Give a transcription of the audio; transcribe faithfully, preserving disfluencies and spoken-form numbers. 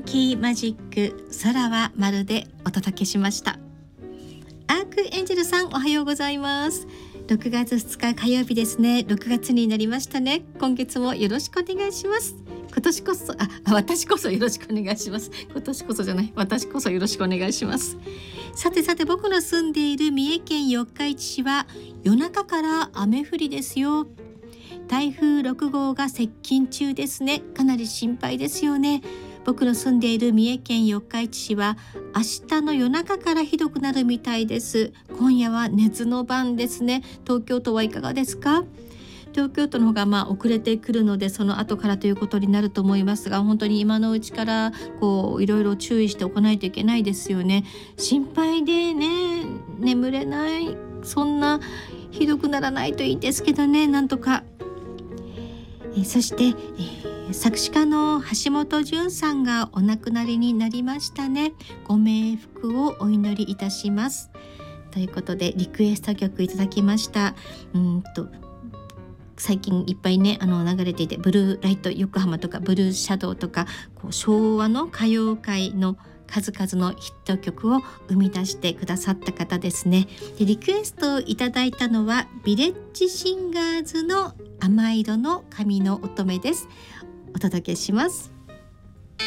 キーマジック空はまるでお届けしました。アークエンジェルさん、おはようございます。ろくがつふつか火曜日ですね。ろくがつになりましたね。今月もよろしくお願いします。今年こそあ私こそよろしくお願いします。今年こそじゃない私こそよろしくお願いします。さてさて、僕の住んでいる三重県四日市市は夜中から雨降りですよ。台風ろくごうが接近中ですね。かなり心配ですよね。僕の住んでいる三重県四日市市は明日の夜中からひどくなるみたいです。今夜は熱の番ですね。東京都はいかがですか？東京都の方がまあ遅れてくるので、その後からということになると思いますが、本当に今のうちからこういろいろ注意しておかないといけないですよね。心配でね、眠れない、そんなひどくならないといいですけどね、なんとか。えそして、えー、作詞家の橋本淳さんがお亡くなりになりましたね。ご冥福をお祈りいたしますということで、リクエスト曲いただきました。うんと最近いっぱいねあの流れていて、ブルーライト横浜とかブルーシャドウとか、こう昭和の歌謡界の数々のヒット曲を生み出してくださった方ですね。でリクエストをいただいたのはビレッジシンガーズの甘色の髪の乙女です。お届けします。